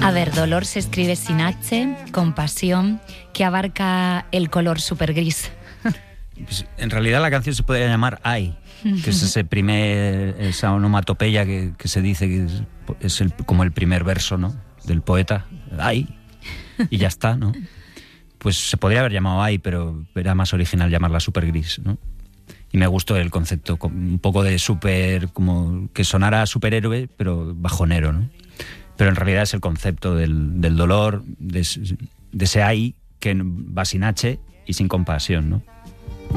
A ver, dolor se escribe sin H, compasión, que abarca el color super gris. Pues, en realidad la canción se podría llamar Ay, que es esa onomatopeya que se dice que es como el primer verso, ¿no?, del poeta. Ay, y ya está, ¿no? Pues se podría haber llamado Ay, pero era más original llamarla super gris, ¿no? Y me gustó el concepto, un poco de super, como que sonara a superhéroe, pero bajonero, ¿no? Pero en realidad es el concepto del dolor, de ese Ay que va sin H y sin compasión, ¿no?